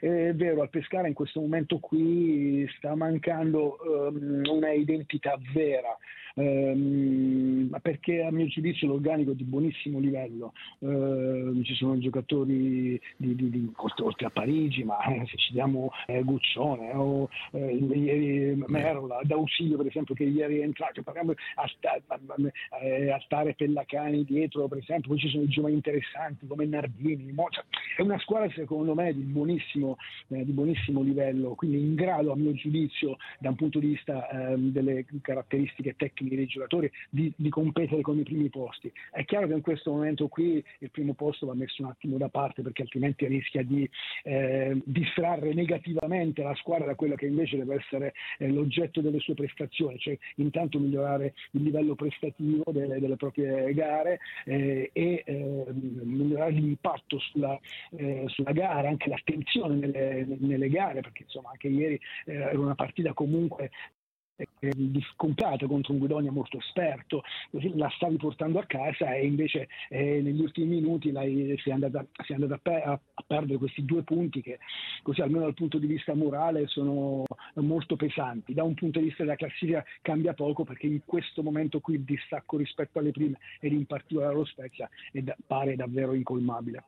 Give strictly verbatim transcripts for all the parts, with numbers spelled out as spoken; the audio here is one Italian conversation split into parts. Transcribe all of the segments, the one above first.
è vero, al Pescara in questo momento qui sta mancando um, una identità vera, um, perché a mio giudizio l'organico è di buonissimo livello, uh, ci sono giocatori di, di, di, oltre a Parigi, ma eh, se citiamo eh, Guccione o eh, ieri Merola, D'Ausilio per esempio, che ieri è entrato, parliamo a, sta, a, a stare Pellacani dietro per esempio, poi ci sono i giovani interessanti come Nardini, Mozart. È una squadra secondo me di buonissimo, eh, di buonissimo livello, quindi in grado a mio giudizio da un punto di vista eh, delle caratteristiche tecniche dei giocatori di, di competere con i primi posti. È chiaro che in questo momento qui il primo posto va messo un attimo da parte, perché altrimenti rischia di eh, distrarre negativamente la squadra da quello che invece deve essere eh, l'oggetto delle sue prestazioni, cioè intanto migliorare il livello prestativo delle, delle proprie gare eh, e eh, migliorare l'impatto sulla, eh, sulla gara, anche l'attenzione nelle, nelle gare, perché insomma anche ieri eh, era una partita comunque complicata contro un Guidonia molto esperto, così la stavi portando a casa e invece eh, negli ultimi minuti lei si è andata, si è andata a, pe- a, a perdere questi due punti che così almeno dal punto di vista morale sono molto pesanti. Da un punto di vista della classifica cambia poco, perché in questo momento qui il distacco rispetto alle prime ed in particolare allo Spezia è da, pare davvero incolmabile.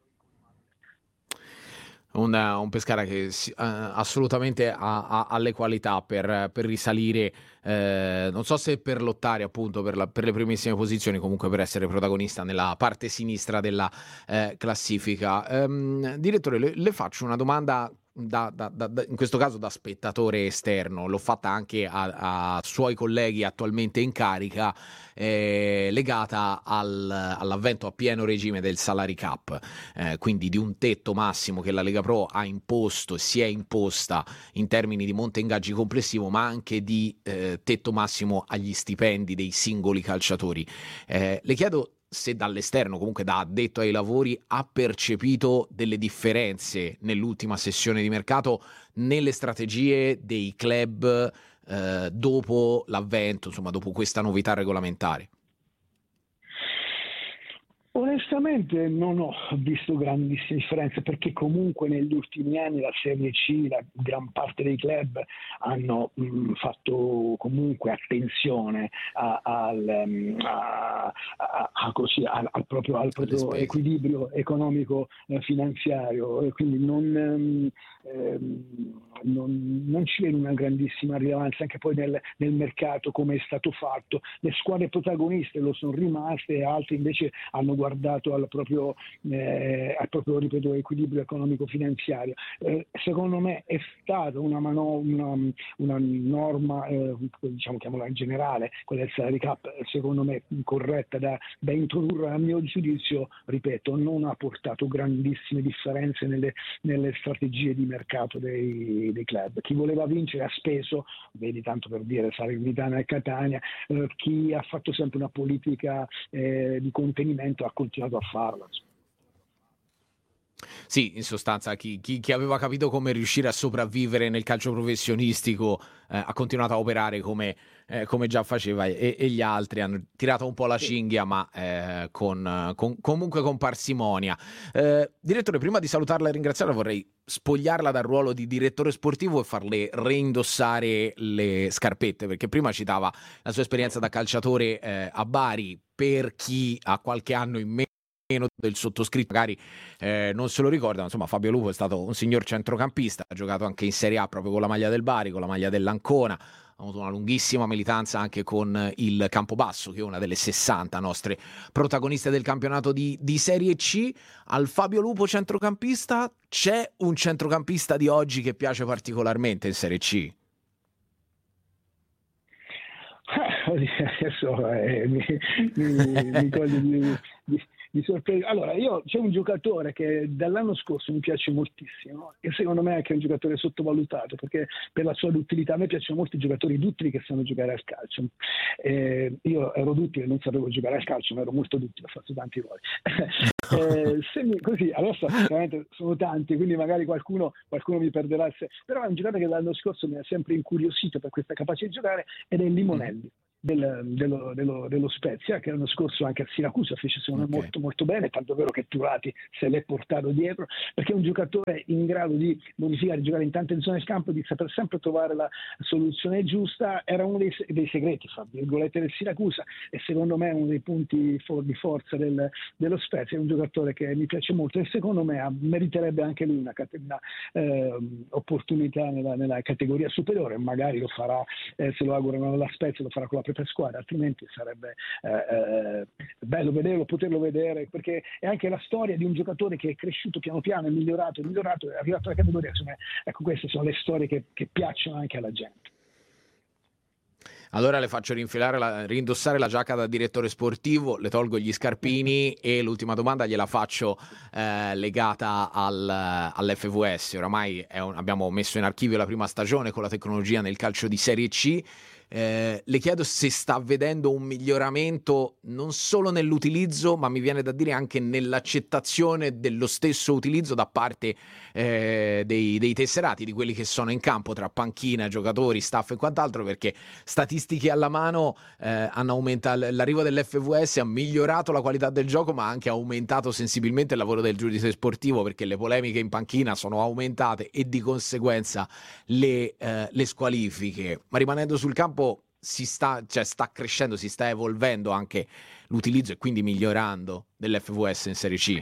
Un, un Pescara che si, uh, assolutamente ha, ha, ha le qualità per, per risalire, eh, non so se per lottare appunto per, la, per le primissime posizioni, comunque per essere protagonista nella parte sinistra della eh, classifica. Um, direttore, le, le faccio una domanda Da, da, da, in questo caso da spettatore esterno, l'ho fatta anche a, a suoi colleghi attualmente in carica, eh, legata al, all'avvento a pieno regime del Salary Cap, eh, quindi di un tetto massimo che la Lega Pro ha imposto e si è imposta in termini di monte ingaggi complessivo, ma anche di eh, tetto massimo agli stipendi dei singoli calciatori. Eh, le chiedo se dall'esterno, comunque da addetto ai lavori, ha percepito delle differenze nell'ultima sessione di mercato nelle strategie dei club eh, dopo l'avvento, insomma dopo questa novità regolamentare. Onestamente non ho visto grandissime differenze, perché comunque negli ultimi anni la Serie C, la gran parte dei club hanno mh, fatto comunque attenzione a, al, a, a, a così, al, al proprio, al proprio equilibrio economico eh, finanziario, e quindi non, ehm, non, non ci vedo una grandissima rilevanza anche poi nel, nel mercato come è stato fatto. Le squadre protagoniste lo sono rimaste, altre invece hanno guardato guardato al proprio, eh, al proprio ripeto, equilibrio economico-finanziario. Eh, secondo me è stata una, mano- una, una norma, eh, diciamo chiamola in generale, quella del salary cap, secondo me corretta da, da introdurre. A mio giudizio, ripeto, non ha portato grandissime differenze nelle, nelle strategie di mercato dei, dei club. Chi voleva vincere ha speso, vedi tanto per dire Salernitana e Catania, eh, chi ha fatto sempre una politica eh, di contenimento ha continuato a farla. Sì, in sostanza chi, chi, chi aveva capito come riuscire a sopravvivere nel calcio professionistico eh, ha continuato a operare come, eh, come già faceva, e, e gli altri hanno tirato un po' la cinghia, ma eh, con, con, comunque con parsimonia. Eh, direttore, prima di salutarla e ringraziarla vorrei spogliarla dal ruolo di direttore sportivo e farle reindossare le scarpette, perché prima citava la sua esperienza da calciatore eh, a Bari. Per chi ha qualche anno in meno del sottoscritto magari eh, non se lo ricorda, insomma Fabio Lupo è stato un signor centrocampista, ha giocato anche in Serie A proprio con la maglia del Bari, con la maglia dell'Ancona, ha avuto una lunghissima militanza anche con il Campobasso, che è una delle sessanta nostre protagoniste del campionato di, di Serie C. Al Fabio Lupo centrocampista c'è un centrocampista di oggi che piace particolarmente in Serie C? Adesso eh, mi, mi, mi coglie di, di, di sorpresa. Allora, io c'è un giocatore che dall'anno scorso mi piace moltissimo e secondo me è anche un giocatore sottovalutato, perché per la sua duttilità, a me piacciono molti giocatori duttili che sanno giocare al calcio. Eh, io ero duttile e non sapevo giocare al calcio, ma ero molto duttile, ho fatto tanti ruoli. eh, se mi, così, adesso veramente sono tanti, quindi magari qualcuno, qualcuno mi perderà, se, però è un giocatore che l'anno scorso mi ha sempre incuriosito per questa capacità di giocare, ed è Limonelli. Del, dello, dello, dello Spezia, che l'anno scorso anche a Siracusa fece secondo me okay. molto molto bene, tanto è vero che Turati se l'è portato dietro, perché è un giocatore in grado di bonificare, di giocare in tante zone del campo, di saper sempre trovare la soluzione giusta. Era uno dei, dei segreti, fra virgolette, del Siracusa, e secondo me è uno dei punti for, di forza del, dello Spezia. È un giocatore che mi piace molto e secondo me meriterebbe anche lui una, una eh, opportunità nella, nella categoria superiore. Magari lo farà, eh, se lo augurano alla Spezia, lo farà con la propria squadra, altrimenti sarebbe eh, eh, bello vederlo, poterlo vedere, perché è anche la storia di un giocatore che è cresciuto piano piano, è migliorato, è migliorato, è arrivato alla categoria. Insomma, ecco, queste sono le storie che, che piacciono anche alla gente. Allora le faccio rinfilare la, rindossare la giacca da direttore sportivo, le tolgo gli scarpini e l'ultima domanda gliela faccio eh, legata al, all'F V S. Oramai è un, abbiamo messo in archivio la prima stagione con la tecnologia nel calcio di Serie C. Eh, le chiedo se sta vedendo un miglioramento non solo nell'utilizzo, ma mi viene da dire anche nell'accettazione dello stesso utilizzo da parte eh, dei, dei tesserati, di quelli che sono in campo, tra panchina, giocatori, staff e quant'altro, perché statistiche alla mano eh, hanno aumentato, l'arrivo dell'F V S ha migliorato la qualità del gioco, ma ha anche aumentato sensibilmente il lavoro del giudice sportivo, perché le polemiche in panchina sono aumentate e di conseguenza le, eh, le squalifiche. Ma rimanendo sul campo, si sta, cioè sta crescendo, si sta evolvendo anche l'utilizzo e quindi migliorando dell'F V S in Serie C.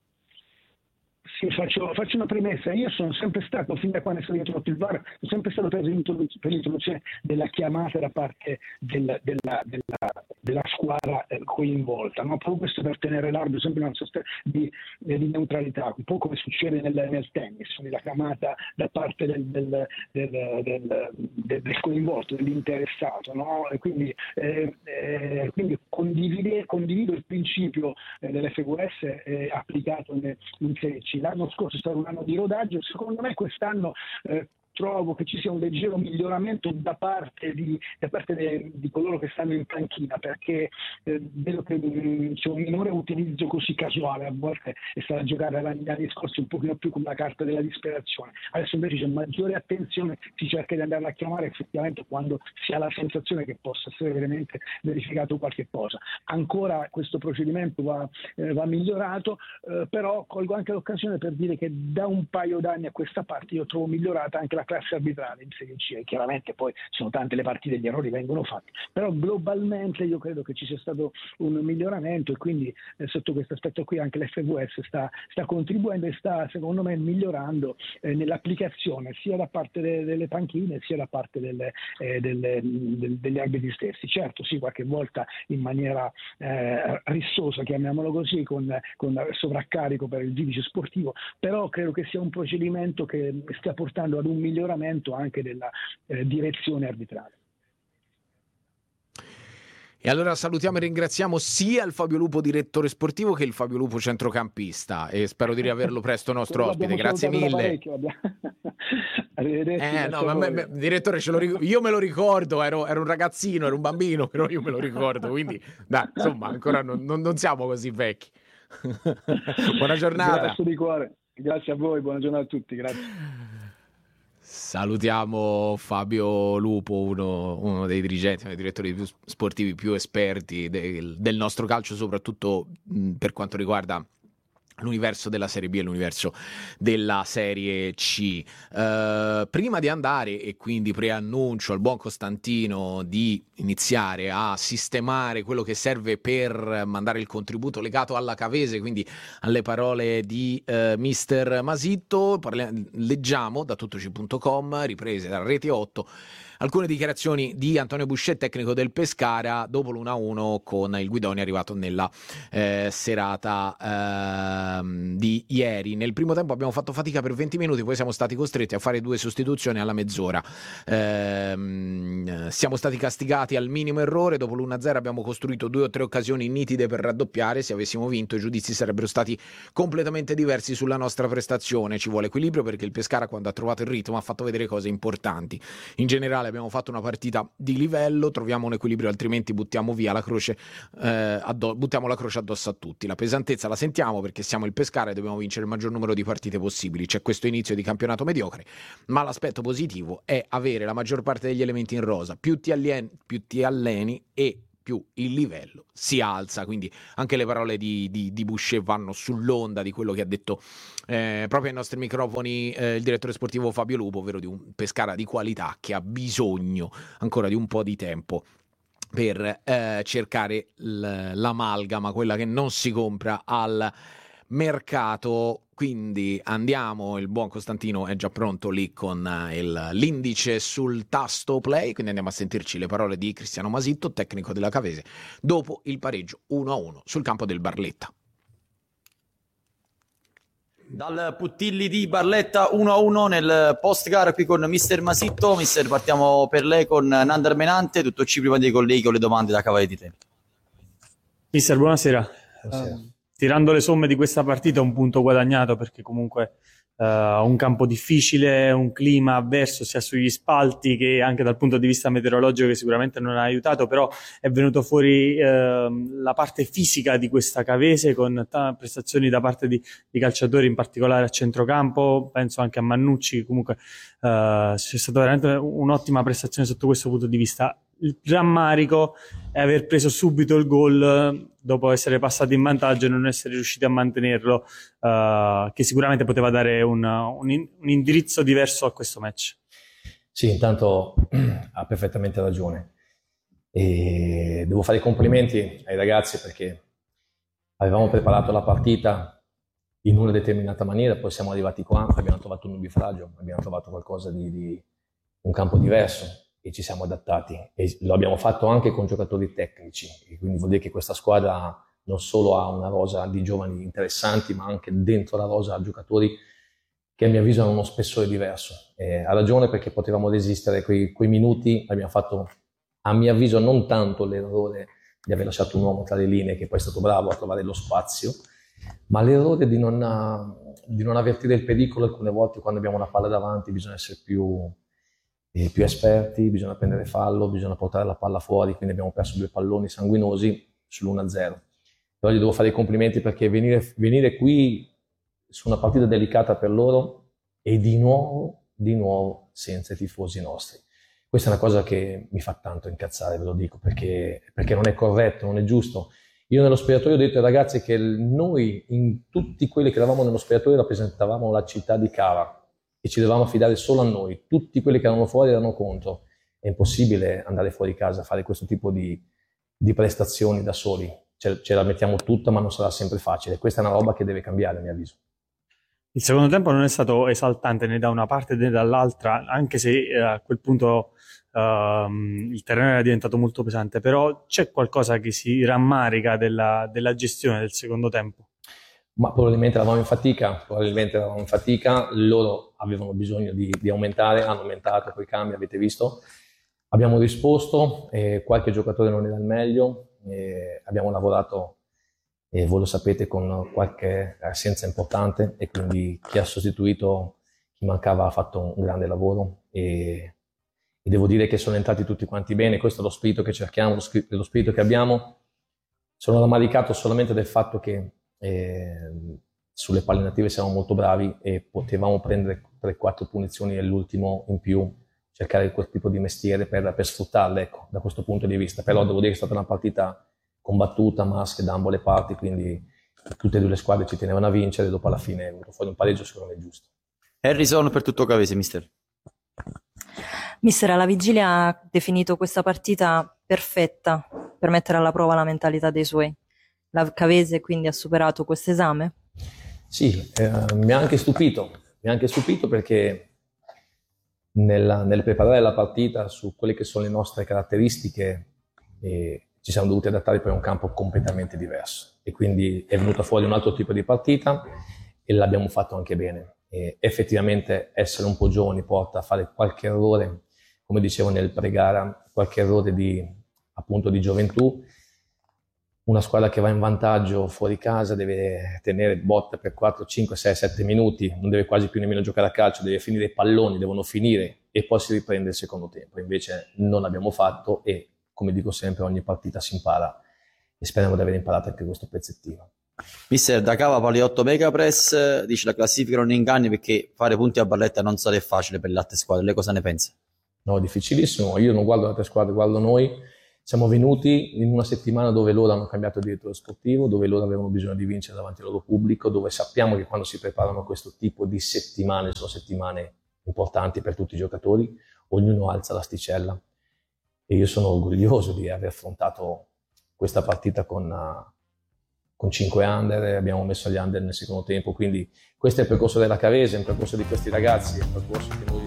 Sì, faccio, faccio una premessa. Io sono sempre stato, fin da quando è stato introdotto il V A R, sono sempre stato per, per l'introduzione della chiamata da parte del, della, della, della squadra eh, coinvolta, no? Proprio questo per tenere l'arbitro sempre una sorta di, di neutralità, un po' come succede nel, nel tennis, quindi la chiamata da parte del, del, del, del, del, del coinvolto, dell'interessato, no? E quindi, eh, eh, quindi condivide, condivido il principio eh, dell'F V S eh, applicato in, in Serie C. L'anno scorso è stato un anno di rodaggio, secondo me quest'anno eh, trovo che ci sia un leggero miglioramento da parte di, da parte de, di coloro che stanno in panchina, perché eh, vedo che mh, c'è un minore utilizzo così casuale, a volte è stato a giocare negli anni scorsi un pochino più con la carta della disperazione. Adesso invece c'è maggiore attenzione, si cerca di andarla a chiamare effettivamente quando si ha la sensazione che possa essere veramente verificato qualche cosa. Ancora questo procedimento va, eh, va migliorato, eh, però colgo anche l'occasione per dire che da un paio d'anni a questa parte io trovo migliorata anche la classe arbitrale in Serie C, e chiaramente poi sono tante le partite, gli errori vengono fatti, però globalmente io credo che ci sia stato un miglioramento, e quindi eh, sotto questo aspetto qui anche l'F V S sta, sta contribuendo e sta secondo me migliorando eh, nell'applicazione sia da parte de, delle panchine sia da parte delle, eh, delle, del, degli arbitri stessi. Certo, sì, qualche volta in maniera eh, rissosa, chiamiamolo così, con, con sovraccarico per il giudice sportivo, però credo che sia un procedimento che stia portando ad un miglioramento anche della eh, direzione arbitrale. E allora salutiamo e ringraziamo sia il Fabio Lupo direttore sportivo che il Fabio Lupo centrocampista, e spero di riaverlo presto nostro ospite. Grazie mille. Arrivederci. Eh, no, ma me, me, direttore, ce lo ric- io me lo ricordo, ero, ero un ragazzino, ero un bambino, però io me lo ricordo, quindi dai, insomma ancora non, non, non siamo così vecchi. Buona giornata. Grazie di cuore. Grazie a voi, buona giornata a tutti, grazie. Salutiamo Fabio Lupo, uno, uno dei dirigenti, uno dei direttori più sportivi più esperti del, del nostro calcio, soprattutto mh, per quanto riguarda l'universo della Serie B e l'universo della Serie C. Uh, prima di andare, e quindi preannuncio al buon Costantino di iniziare a sistemare quello che serve per mandare il contributo legato alla Cavese, quindi alle parole di uh, mister Masitto, parli- leggiamo da tuttoci punto com, riprese da Rete otto, alcune dichiarazioni di Antonio Buscè, tecnico del Pescara, dopo l'uno a uno con il Guidonia arrivato nella eh, serata eh, di ieri. Nel primo tempo abbiamo fatto fatica per venti minuti, poi siamo stati costretti a fare due sostituzioni alla mezz'ora. Eh, siamo stati castigati al minimo errore, dopo l'uno a zero abbiamo costruito due o tre occasioni nitide per raddoppiare, se avessimo vinto i giudizi sarebbero stati completamente diversi sulla nostra prestazione. Ci vuole equilibrio, perché il Pescara, quando ha trovato il ritmo, ha fatto vedere cose importanti. In generale abbiamo fatto una partita di livello, troviamo un equilibrio, altrimenti buttiamo via la croce, eh, addo- buttiamo la croce addosso a tutti. La pesantezza la sentiamo perché siamo il Pescara e dobbiamo vincere il maggior numero di partite possibili. C'è questo inizio di campionato mediocre, ma l'aspetto positivo è avere la maggior parte degli elementi in rosa. Più ti alleni, più ti alleni e più il livello si alza, quindi anche le parole di, di, di Boucher vanno sull'onda di quello che ha detto eh, proprio ai nostri microfoni eh, il direttore sportivo Fabio Lupo, ovvero di un Pescara di qualità che ha bisogno ancora di un po' di tempo per eh, cercare l- l'amalgama, quella che non si compra al mercato. Quindi andiamo, il buon Costantino è già pronto lì con il, l'indice sul tasto play, quindi andiamo a sentirci le parole di Cristiano Masitto, tecnico della Cavese, dopo il pareggio uno a uno sul campo del Barletta. Dal Puttilli di Barletta uno a uno nel post gara qui con mister Masitto. Mister, partiamo per lei con Nandar Menante, tutto ci prima dei colleghi con le domande da Cavale di Te. Mister, buonasera. Buonasera. Uh, tirando le somme di questa partita, un punto guadagnato perché comunque uh, un campo difficile, un clima avverso sia sugli spalti che anche dal punto di vista meteorologico che sicuramente non ha aiutato, però è venuto fuori uh, la parte fisica di questa Cavese con t- prestazioni da parte di, di calciatori, in particolare a centrocampo, penso anche a Mannucci, comunque uh, c'è stata veramente un'ottima prestazione sotto questo punto di vista. Il rammarico è aver preso subito il gol dopo essere passati in vantaggio e non essere riusciti a mantenerlo, uh, che sicuramente poteva dare un, un, un indirizzo diverso a questo match. Sì, intanto ha perfettamente ragione. E devo fare i complimenti ai ragazzi perché avevamo preparato la partita in una determinata maniera, poi siamo arrivati qua, abbiamo trovato un nubifragio, abbiamo trovato qualcosa di, di un campo diverso e ci siamo adattati, e lo abbiamo fatto anche con giocatori tecnici, e quindi vuol dire che questa squadra non solo ha una rosa di giovani interessanti, ma anche dentro la rosa ha giocatori che a mio avviso hanno uno spessore diverso. Eh, ha ragione perché potevamo resistere quei, quei minuti, abbiamo fatto a mio avviso non tanto l'errore di aver lasciato un uomo tra le linee che poi è stato bravo a trovare lo spazio, ma l'errore di non, di non avvertire il pericolo. Alcune volte quando abbiamo una palla davanti bisogna essere più E più esperti, bisogna prendere fallo, bisogna portare la palla fuori, quindi abbiamo perso due palloni sanguinosi sull'uno a zero. Però gli devo fare i complimenti perché venire, venire qui su una partita delicata per loro e di nuovo, di nuovo senza i tifosi nostri. Questa è una cosa che mi fa tanto incazzare, ve lo dico, perché, perché non è corretto, non è giusto. Io nello spogliatoio ho detto ai ragazzi che noi, in tutti quelli che eravamo nello spogliatoio, rappresentavamo la città di Cava e ci dovevamo affidare solo a noi. Tutti quelli che erano fuori erano contro. È impossibile andare fuori casa a fare questo tipo di, di prestazioni da soli. Ce, ce la mettiamo tutta, ma non sarà sempre facile. Questa è una roba che deve cambiare, a mio avviso. Il secondo tempo non è stato esaltante né da una parte né dall'altra, anche se eh, a quel punto uh, il terreno era diventato molto pesante, però c'è qualcosa che si rammarica della, della gestione del secondo tempo. Ma probabilmente eravamo in fatica, probabilmente eravamo in fatica, loro avevano bisogno di, di aumentare, hanno aumentato con i cambi, avete visto. Abbiamo risposto, eh, qualche giocatore non era il meglio, eh, abbiamo lavorato, eh, voi lo sapete, con qualche assenza importante e quindi chi ha sostituito chi mancava ha fatto un grande lavoro e, e devo dire che sono entrati tutti quanti bene. Questo è lo spirito che cerchiamo, lo, spirito, lo spirito che abbiamo. Sono rammaricato solamente del fatto che Eh, sulle palliative siamo molto bravi e potevamo prendere tre quattro punizioni nell'ultimo in più, cercare quel tipo di mestiere per, per sfruttarle, ecco, da questo punto di vista. Però devo dire che è stata una partita combattuta, maschia da ambo le parti, quindi tutte e due le squadre ci tenevano a vincere. Dopo alla fine è venuto fuori un pareggio secondo me giusto. Harrison per tutto Cavese, mister. Mister, alla vigilia ha definito questa partita perfetta per mettere alla prova la mentalità dei suoi. La Cavese quindi ha superato questo esame? Sì, eh, mi ha anche stupito, mi ha anche stupito perché nella, nel preparare la partita su quelle che sono le nostre caratteristiche eh, ci siamo dovuti adattare poi a un campo completamente diverso e quindi è venuto fuori un altro tipo di partita e l'abbiamo fatto anche bene. E effettivamente essere un po' giovani porta a fare qualche errore, come dicevo nel pre-gara, qualche errore di, appunto, di gioventù. Una squadra che va in vantaggio fuori casa deve tenere botta per quattro, cinque, sei, sette minuti, non deve quasi più nemmeno giocare a calcio, deve finire i palloni, devono finire e poi si riprende il secondo tempo. Invece non l'abbiamo fatto e, come dico sempre, ogni partita si impara e speriamo di aver imparato anche questo pezzettino. Mister, da Cava Paliotto Megapress dice la classifica non inganni perché fare punti a Barletta non sarà facile per le altre squadre. Lei cosa ne pensa? No, difficilissimo. Io non guardo le altre squadre, guardo noi. Siamo venuti in una settimana dove loro hanno cambiato direttore sportivo, dove loro avevano bisogno di vincere davanti al loro pubblico, dove sappiamo che quando si preparano questo tipo di settimane sono settimane importanti per tutti i giocatori, ognuno alza l'asticella e io sono orgoglioso di aver affrontato questa partita con, uh, con cinque under, abbiamo messo gli under nel secondo tempo, quindi questo è il percorso della Cavese, è il percorso di questi ragazzi, è il percorso che noi